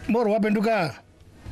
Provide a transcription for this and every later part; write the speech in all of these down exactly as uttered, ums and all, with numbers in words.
Moro wapenduka.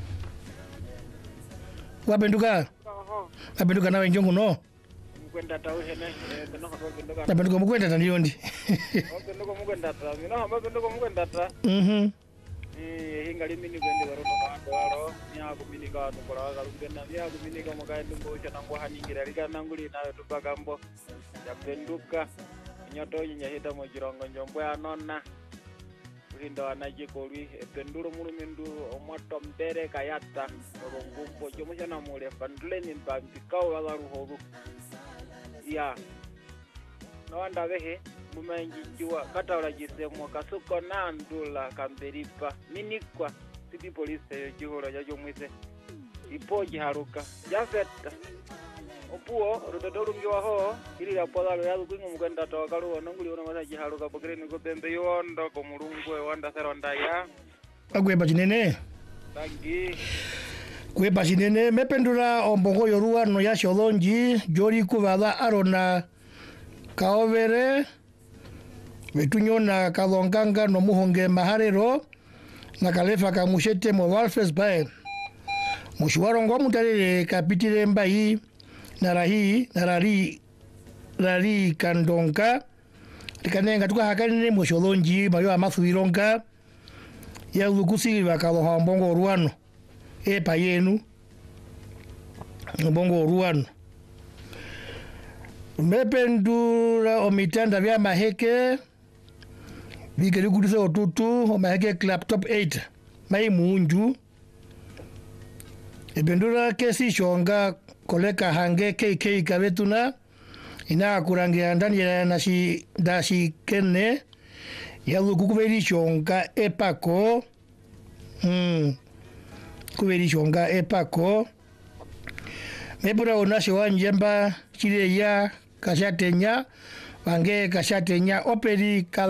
Wapenduka. Wapenduka nawe njongo no. Mukwenda tauhe ne no habo penduka. Wapenduka mukwenda tandiyondi. Wapenduka mukwenda ta. Mina hamba penduka mukwenda ta. Mhm. Eh hingali mini kwende barono kando aro. Nya kumini ka tukora kalungena nya kumini ka mukaende mbocha nango haningira rika nanguli nayo tupakambo. Ya penduka. Nyoto nya hita mo jirongo njombo ya nonna. Rinda wanajikolwi penduro mulumindu omwato mbere kayata ngumpo jomusha na mule bandleni mbambi kaula la ruhoru ya no anda behe mumenji jiwa kataula jisemwa kasuko na ndula kamberipa minikwa city police jihora jajo mwise ipoji haruka jafeta opuo rotodoru ngiwa ho ili la pola lo yalu kwingo mukenda tawakalu nonguli ona masa jiharuka bokere niko pembe yondo ko mulungwe wanda seronda ya agweba chinene tangi gweba chinene mependura ombongo yorua no ya sholonji jori kuvala arona kaovere vetunyona kalonganga no muhonge maharero na kalefa kamushete mo walfes bae mushiwarongo mutalele kapitire mbai narahi narari rari kandonka likanenga tuka hakanene mosholonji mayo amathuironka ya lukusi bakalo mbongo ruano e payenu mbongo ruano mependura omitanda vya maheke bigeri kudiso otutu o maheke laptop eight mai munju ebendura kesi shonga koleka hange K K kabetuna ina kurangia ndani ya nasi dashi kene ya lukuberi shonga epako mm kuberi shonga epako mebura onashi wanjemba chile ya kashatenya wange kashatenya operi kala